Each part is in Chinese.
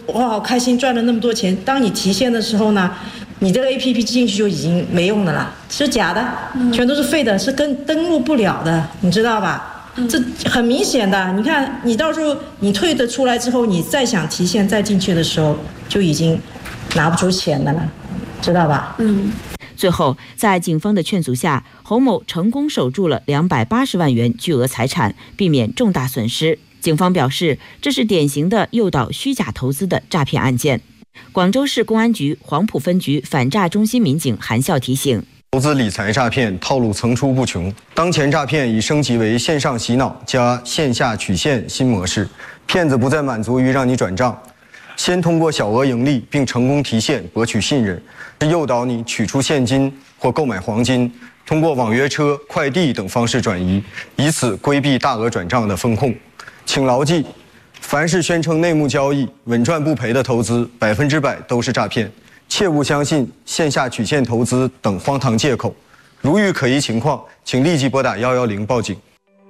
哇好开心赚了那么多钱，当你提现的时候呢，你这个 APP 进去就已经没用的了，是假的，全都是废的，是登录不了的，你知道吧？这很明显的，你看你到时候你退的出来之后，你再想提现再进去的时候，就已经拿不出钱的了，知道吧？ 最后，在警方的劝阻下，侯某成功守住了280万元巨额财产，避免重大损失。警方表示，这是典型的诱导虚假投资的诈骗案件。广州市公安局黄埔分局反诈中心民警韩笑提醒： 投资理财诈骗套路层出不穷，当前诈骗已升级为线上洗脑加线下取现新模式。骗子不再满足于让你转账，先通过小额盈利并成功提现博取信任，诱导你取出现金或购买黄金，通过网约车、快递等方式转移，以此规避大额转账的风控。请牢记，凡是宣称内幕交易、稳赚不赔的投资，100%都是诈骗，切勿相信线下取现投资等荒唐借口。如遇可疑情况，请立即拨打110报警。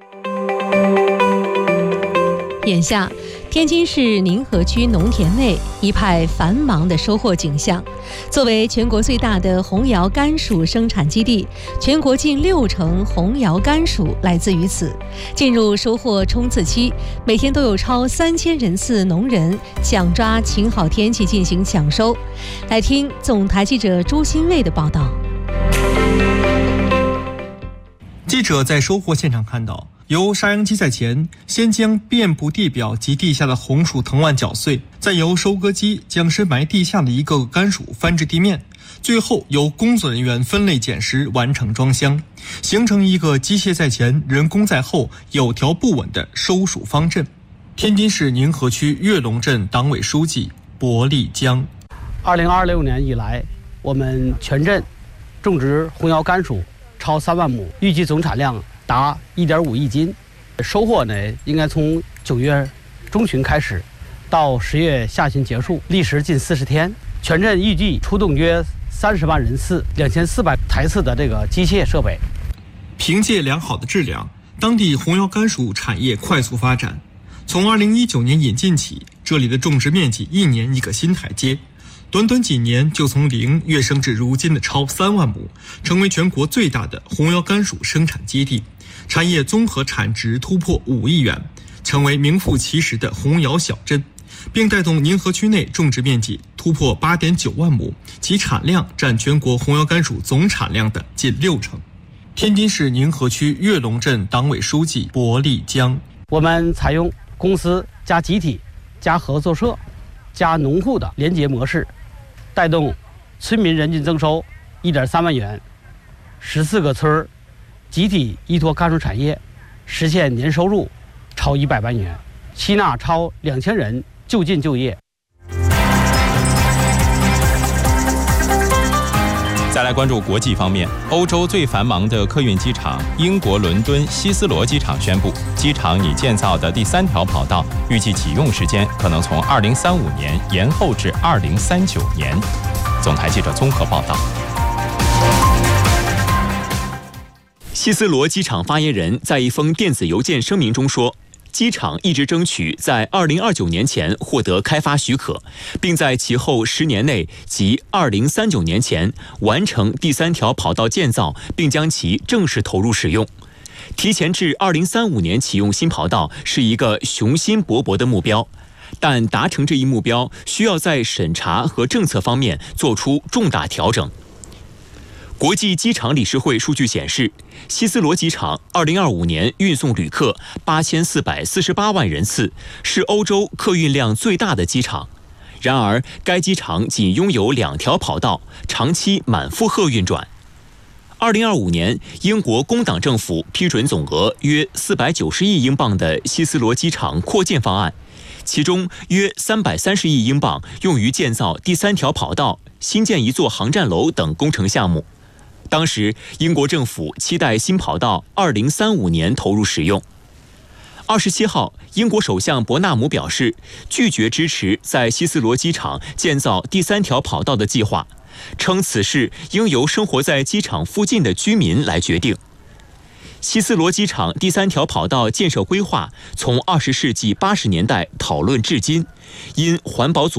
眼下，天津市宁河区农田内一派繁忙的收获景象。作为全国最大的红窑甘薯生产基地，全国近60%红窑甘薯来自于此。进入收获冲刺期，每天都有超3000人次农人抢抓晴好天气进行抢收。来听总台记者朱新卫的报道。 记者在收获现场看到，由杀秧机在前，先将遍布地表及地下的红薯藤蔓搅碎，再由收割机将深埋地下的一个个甘薯翻至地面，最后由工作人员分类捡拾，完成装箱，形成一个机械在前、人工在后、有条不紊的收薯方阵。天津市宁河区跃龙镇党委书记薄立江 ：2026年以来，我们全镇种植红窑甘薯超3万亩，预计总产量达1.5亿斤。收获呢，应该从9月中旬开始，到10月下旬结束，历时近40天。全镇预计出动约30万人次、2400台次的这个机械设备。 凭借良好的质量，当地红窑甘薯产业快速发展。从2019年引进起，这里的种植面积一年一个新台阶。短短几年就从0跃升至如今的超3万亩，成为全国最大的红窑甘薯生产基地，产业综合产值突破5亿元，成为名副其实的红窑小镇，并带动宁河区内种植面积突破8.9万亩，其产量占全国红窑甘薯总产量的近60%。天津市宁河区跃龙镇党委书记薄立江： 我们采用公司加集体加合作社加农户的联结模式，带动村民人均增收1.3万元，14个村集体依托甘薯产业，实现年收入超100万元，吸纳超2000人就近就业。 再来关注国际方面，欧洲最繁忙的客运机场英国伦敦希斯罗机场宣布，机场拟建造的第3条跑道预计启用时间可能从2035年延后至2039年。总台记者综合报道。 希斯罗机场发言人在一封电子邮件声明中说，机场一直争取在2029年前获得开发许可，并在其后10年内即2039年前完成第3条跑道建造，并将其正式投入使用。提前至2035年启用新跑道是一个雄心勃勃的目标，但达成这一目标需要在审查和政策方面做出重大调整。国际机场理事会数据显示，希斯罗机场2025年运送旅客8448万人次，是欧洲客运量最大的机场。然而，该机场仅拥有2条跑道，长期满负荷运转。2025年，英国工党政府批准总额约490亿英镑的希斯罗机场扩建方案，其中约330亿英镑用于建造第3条跑道、新建一座航站楼等工程项目。当时，英国政府期待新跑道2035年投入使用。27号，英国首相伯纳姆表示，拒绝支持在希斯罗机场建造第3条跑道的计划，称此事应由生活在机场附近的居民来决定。希斯罗机场第3条跑道建设规划从20世纪80年代讨论至今，因环保组